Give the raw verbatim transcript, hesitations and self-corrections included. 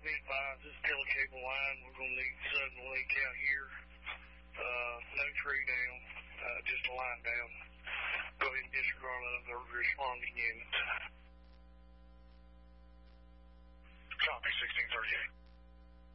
be advised, this telecable line, we're going to need sudden leak out here. Uh, no tree down, uh, just a line down. Go ahead and disregard of the responding unit. Copy, sixteen thirty-eight.